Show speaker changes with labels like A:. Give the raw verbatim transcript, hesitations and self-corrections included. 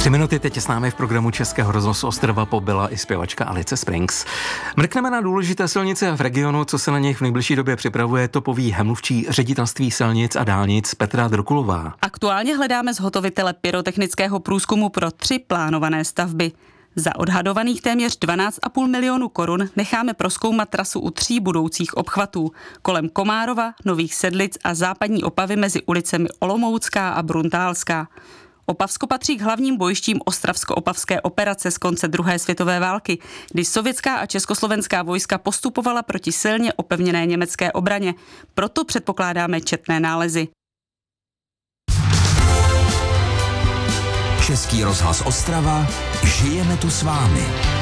A: Tři minuty teď s námi v programu Českého rozhlasu Ostrava pobyla i zpěvačka Alice Springs. Mrkneme na důležité silnice v regionu, co se na nich v nejbližší době připravuje, to poví mluvčí ředitelství silnic a dálnic Petra Drukulová.
B: Aktuálně hledáme zhotovitele pyrotechnického průzkumu pro tři plánované stavby. Za odhadovaných téměř dvanáct a půl milionu korun necháme prozkoumat trasu u tří budoucích obchvatů kolem Komárova, Nových Sedlic a západní Opavy mezi ulicemi Olomoucká a Bruntálská. Opavsko patří k hlavním bojištím ostravsko-opavské operace z konce druhé světové války, kdy sovětská a československá vojska postupovala proti silně opevněné německé obraně. Proto předpokládáme četné nálezy.
C: Český rozhlas Ostrava, žijeme tu s vámi.